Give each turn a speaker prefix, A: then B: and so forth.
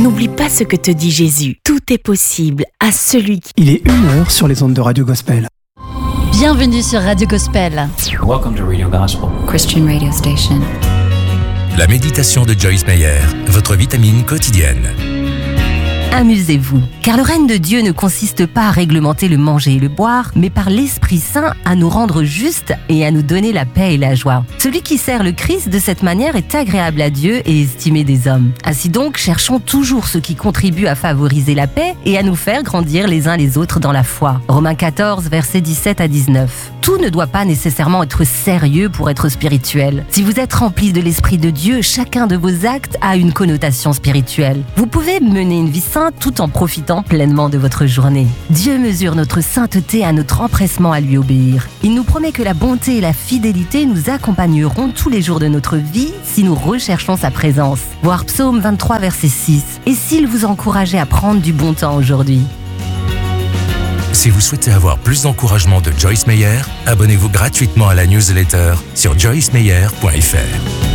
A: N'oublie pas ce que te dit Jésus. Tout est possible à celui qui...
B: Il est 1h sur les ondes de Radio Gospel.
C: Bienvenue sur Radio Gospel.
D: Welcome to Radio Gospel,
E: Christian radio station.
F: La méditation de Joyce Meyer, votre vitamine quotidienne.
G: Amusez-vous, car le règne de Dieu ne consiste pas à réglementer le manger et le boire, mais par l'Esprit Saint à nous rendre justes et à nous donner la paix et la joie. Celui qui sert le Christ de cette manière est agréable à Dieu et estimé des hommes. Ainsi donc, cherchons toujours ce qui contribue à favoriser la paix et à nous faire grandir les uns les autres dans la foi. Romains 14, versets 17 à 19. Tout ne doit pas nécessairement être sérieux pour être spirituel. Si vous êtes rempli de l'Esprit de Dieu, chacun de vos actes a une connotation spirituelle. Vous pouvez mener une vie sainte tout en profitant pleinement de votre journée. Dieu mesure notre sainteté à notre empressement à lui obéir. Il nous promet que la bonté et la fidélité nous accompagneront tous les jours de notre vie si nous recherchons sa présence. Voir Psaume 23, verset 6. Et s'il vous encourageait à prendre du bon temps aujourd'hui.
F: Si vous souhaitez avoir plus d'encouragement de Joyce Meyer, abonnez-vous gratuitement à la newsletter sur joycemeyer.fr.